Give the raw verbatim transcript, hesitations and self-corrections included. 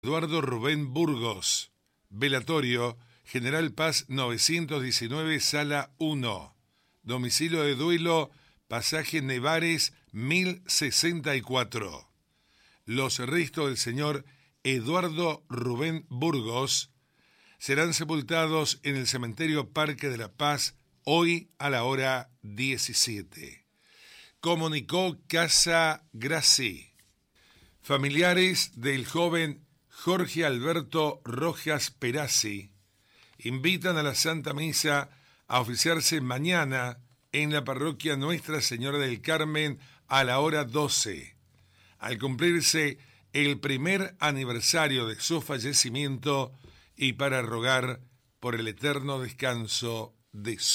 Eduardo Rubén Burgos, velatorio, General Paz novecientos diecinueve, Sala uno, domicilio de duelo, Pasaje Nevares mil sesenta y cuatro. Los restos del señor Eduardo Rubén Burgos serán sepultados en el cementerio Parque de la Paz hoy a la hora diecisiete. Comunicó Casa Grací. Familiares del joven Jorge Alberto Rojas Perazzi invitan a la Santa Misa a oficiarse mañana en la parroquia Nuestra Señora del Carmen a la hora doce, al cumplirse el primer aniversario de su fallecimiento y para rogar por el eterno descanso de su